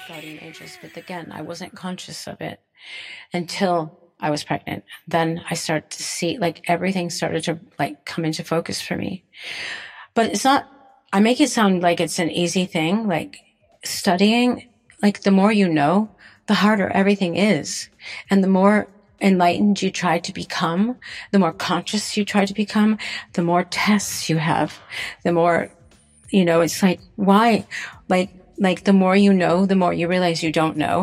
guardian angels, but again, I wasn't conscious of it until I was pregnant. Then I started to see, like, everything started to like come into focus for me. But it's not, I make it sound like it's an easy thing. Like, studying, like, the more you know, the harder everything is. And the more enlightened you try to become, the more conscious you try to become, the more tests you have, the more, it's like, why? Like the more you know, the more you realize you don't know.